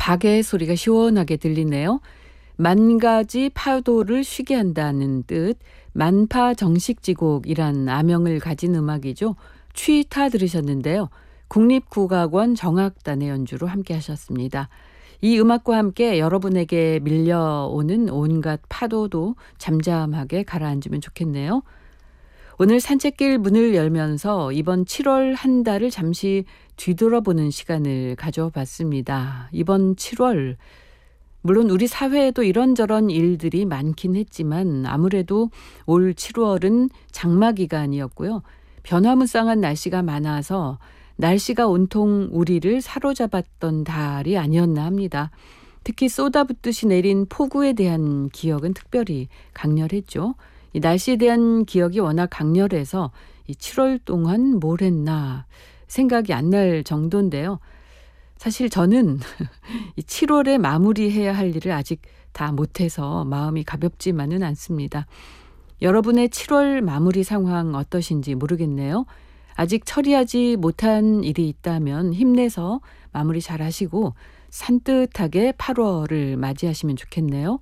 박의 소리가 시원하게 들리네요. 만 가지 파도를 쉬게 한다는 뜻, 만파 정식지곡이란 아명을 가진 음악이죠. 취타 들으셨는데요. 국립국악원 정악단의 연주로 함께 하셨습니다. 이 음악과 함께 여러분에게 밀려오는 온갖 파도도 잠잠하게 가라앉으면 좋겠네요. 오늘 산책길 문을 열면서 이번 7월 한 달을 잠시 뒤돌아보는 시간을 가져봤습니다. 이번 7월, 물론 우리 사회에도 이런저런 일들이 많긴 했지만 아무래도 올 7월은 장마 기간이었고요. 변화무쌍한 날씨가 많아서 날씨가 온통 우리를 사로잡았던 달이 아니었나 합니다. 특히 쏟아붓듯이 내린 폭우에 대한 기억은 특별히 강렬했죠. 이 날씨에 대한 기억이 워낙 강렬해서 이 7월 동안 뭘 했나 생각이 안 날 정도인데요. 사실 저는 이 7월에 마무리해야 할 일을 아직 다 못해서 마음이 가볍지만은 않습니다. 여러분의 7월 마무리 상황 어떠신지 모르겠네요. 아직 처리하지 못한 일이 있다면 힘내서 마무리 잘 하시고 산뜻하게 8월을 맞이하시면 좋겠네요.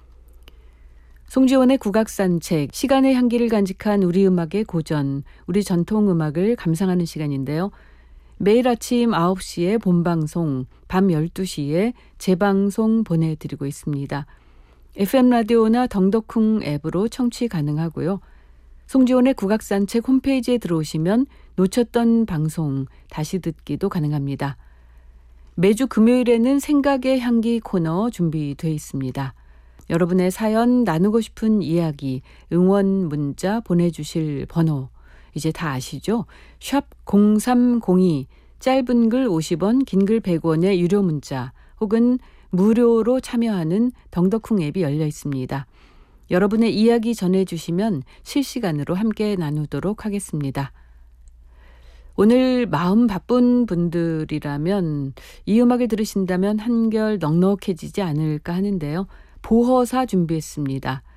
송지원의 국악산책, 시간의 향기를 간직한 우리 음악의 고전, 우리 전통음악을 감상하는 시간인데요. 매일 아침 9시에 본방송, 밤 12시에 재방송 보내드리고 있습니다. FM 라디오나 덩덕쿵 앱으로 청취 가능하고요. 송지원의 국악산책 홈페이지에 들어오시면 놓쳤던 방송 다시 듣기도 가능합니다. 매주 금요일에는 생각의 향기 코너 준비되어 있습니다. 여러분의 사연, 나누고 싶은 이야기, 응원 문자 보내주실 번호 이제 다 아시죠? 샵 0302, 짧은 글 50원, 긴 글 100원의 유료 문자 혹은 무료로 참여하는 덩덕쿵 앱이 열려 있습니다. 여러분의 이야기 전해주시면 실시간으로 함께 나누도록 하겠습니다. 오늘 마음 바쁜 분들이라면 이 음악을 들으신다면 한결 넉넉해지지 않을까 하는데요. 보허사 준비했습니다.